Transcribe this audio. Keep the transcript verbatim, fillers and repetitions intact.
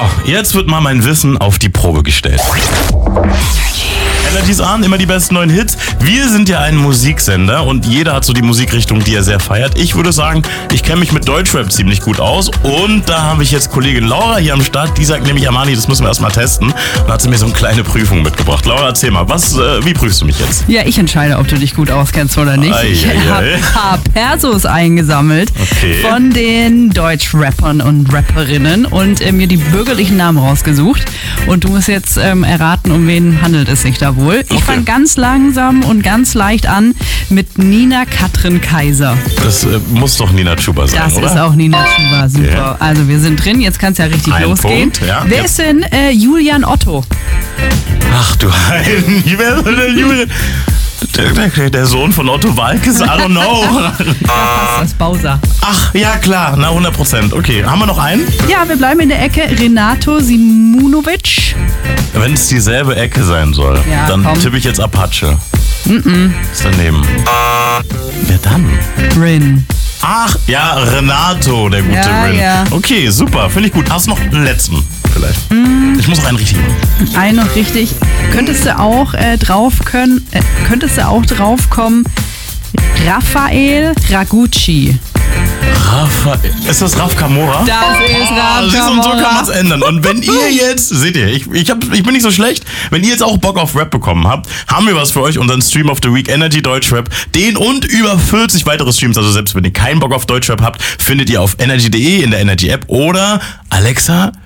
jetzt wird mal mein Wissen auf die Probe gestellt. Energy's an, immer die besten neuen Hits. Wir sind ja ein Musiksender und jeder hat so die Musikrichtung, die er sehr feiert. Ich würde sagen, ich kenne mich mit Deutschrap ziemlich gut aus und da habe ich jetzt Kollegin Laura hier am Start. Die sagt nämlich, Amani, das müssen wir erstmal testen. Und hat sie mir so eine kleine Prüfung mitgebracht. Laura, erzähl mal, was, äh, wie prüfst du mich jetzt? Ja, ich entscheide, ob du dich gut auskennst oder nicht. Ei, ich ei, ei. habe Persos eingesammelt Okay. von den Deutschrappern und Rapperinnen und äh, mir die bürgerlichen Namen rausgesucht. Und du musst jetzt ähm, erraten, um wen handelt es sich da wohl. Ich Okay. fange ganz langsam und ganz leicht an mit Nina Katrin Kaiser. Das äh, muss doch Nina Chuba sein, Das oder? ist auch Nina Chuba, super. Okay. Also wir sind drin, jetzt kann es ja richtig Ein losgehen. Punkt, ja. Wer Ja. ist denn äh, Julian Otto? Ach du Heiden, wer soll der Julian? Der, der, der Sohn von Otto Walkes? I don't know. Das ist Bowser. Ach, ja klar, na hundert Prozent. Okay, haben wir noch einen? Ja, wir bleiben in der Ecke. Renato Simunovic. Wenn es dieselbe Ecke sein soll, Ja, dann komm. tippe ich jetzt Apache. Mm-mm. Ist daneben. Wer dann? Rin. Ach, ja, Renato, der gute Ja, Rin. ja. Okay, super, finde ich gut. Hast du noch einen letzten vielleicht? Mm. Ich muss noch einen richtig machen. Ein noch richtig. Könntest du auch äh, drauf können, äh, könntest du auch drauf kommen, Raphael Ragucci. Rafa, ist das Raf Kamora? Das ist Raf siehst du, und so kann Kamora. man es ändern. Und wenn ihr jetzt, seht ihr, ich, ich, hab, ich bin nicht so schlecht, wenn ihr jetzt auch Bock auf Rap bekommen habt, haben wir was für euch, unseren Stream of the Week, Energy Deutschrap. Den und über vierzig weitere Streams, also selbst wenn ihr keinen Bock auf Deutschrap habt, findet ihr auf energy punkt de in der Energy App oder Alexa,